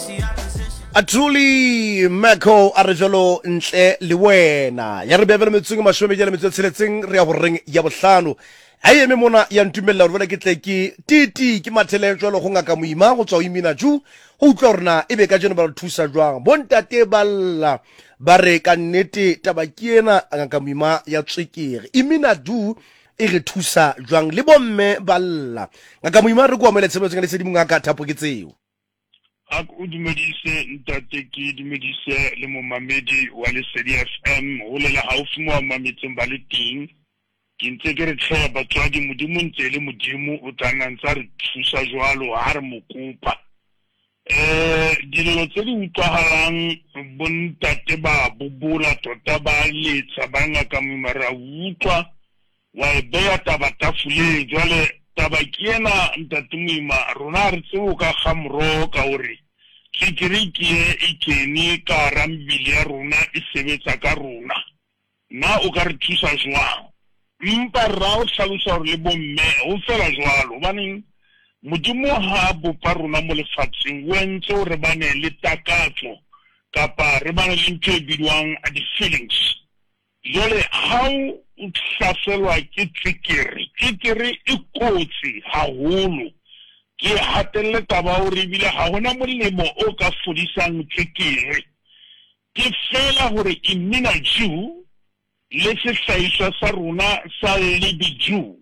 A truly Mako a re jalo ntle le wena ya re bebele metseng mashome ya le metso tsheletseng re ya go reng ya bohlano a eme mona ya ntumella re bona ke tle ke titi ke mathele jalo go ngaka moima go tswa imina ju go utlwa rena ebe ka jeno ba re thusa jwang bontate balla ba re ka nnete tabakiena ngaka moima ya tswekere imina du e re thusa jwang le bomme balla ngaka moima re go amela tshebetso le sedimo ngaka thapo ke tseo a o dumedise ntate ke dumedise le momamedi wa Lesedi FM ho le haufi mo mametseng ba le ting ke ntse ke re tlhela batswadi modimo ntse le modimo o tana ntsa re thusa jwalo ha re mokopa dilo tse di utlwahalang bontate ba bobola tota ba letsa ba ngaka mmara utlwa wa e beya tabatafule jwale taba kiena ntate moima rona re tseo ka gamro ka hore tshikirie e kene ka rambili ya rona e sebetsa ka rona na o ka re thusa jwang mpa ra o tlhalosa hore le bomme o fela jwalo baneng modimo ha bopa rona mo lefatsheng wentse re bane le takatso kapa re bane le ntho e bidwang di-feelings jole how o hlaselwa ke tsikiri e kotsi haholo ke hatelle taba hore bile ha hona molemo o ka fodisang tsikiri ke fela hore imina ju le sehlahiswa sa rona sa libiju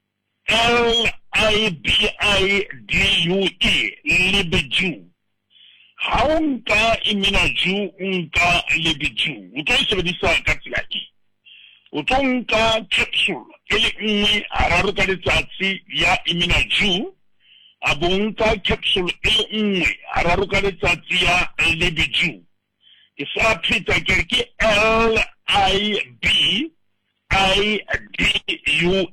LIBIDUE libiju ha o nka imina ju nka libiju o tla sebedisa ka tsela e o tlo nka capsule e le nngwe hararo ka letsatsi ya imina ju a bo nka capsule e le nngwe hararo ka letsatsi ya libiju e sa pheta ke LIBIDUE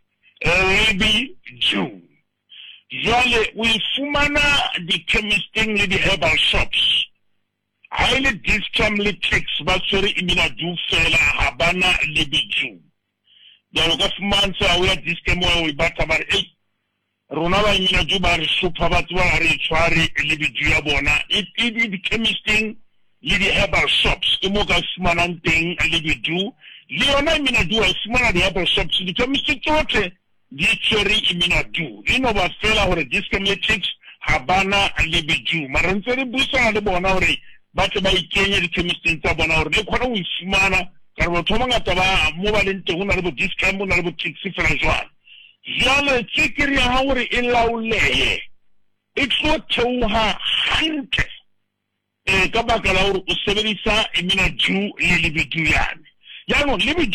libiju jwale o ifumana di-chemisting le di-herbal shops haile discam le tricks ba tsere imina du fela ha bana libiju jalo ka fumantsha o ya discam wa o batla ba re rona ba imina du ba re supha batho ba re tshware libiju ya bona di-chemisting le di-herbal shops ke mo ka fumanang teng libiju le yona imina du a fumana di-herbal shops di-chemisting tsotlhe di tsere imina du ino ba fela hore discam le tricks ha bana libiju mara ntse re buisana le bona hore batho ba ikenya di-chemisting tsa bona hore le khona o ifumana ka re batho ba ngata ba mo ba leng teng ho na le bo discam ho na le bo tricks fela jwalo jwale tsikiri ya hore e laoleye e tlo theoha hantle ka baka la hore o sebedisa imina ju le libiju yane yaanong